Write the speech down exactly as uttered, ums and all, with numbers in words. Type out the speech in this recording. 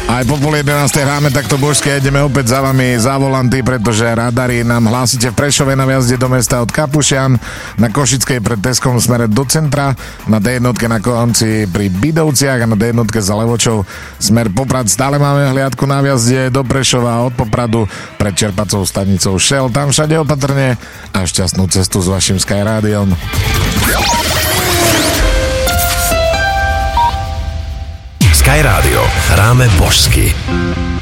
Aj po pol jedenástej hráme takto božské, ideme opäť za vami za volanty, pretože radary nám hlásite v Prešove na viazde do mesta od Kapušian, na Košickej pred Teskom v smere do centra, na dé jednotke na konci pri Bidovciach a na dé jednotke za Levočou smer Poprad. Stále máme hliadku na viazde do Prešova od Popradu pred čerpacou stanicou Shell. Tam všade opatrne a šťastnú cestu s vašim Sky Rádiom. Sky Rádio. Hráme božsky.